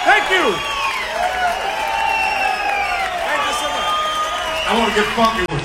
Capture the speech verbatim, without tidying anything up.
Thank you. Thank you so much. I want to get funky with